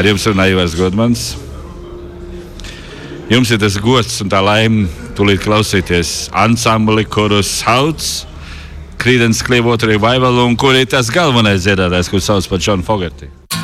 Ar jums runāja Ivars Godmans. Jums ir tas gods un tā laime tūlīt klausīties ansambli, kuru sauc Creedence Clearwater Revival un kur ir tas galvenais dziedātājs, kurš sauc par John Fogerty.